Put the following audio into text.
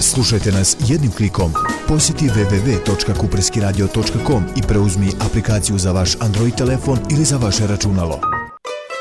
Slušajte nas jednim klikom. Posjeti www.kupreskiradio.com i preuzmi aplikaciju za vaš Android telefon ili za vaše računalo.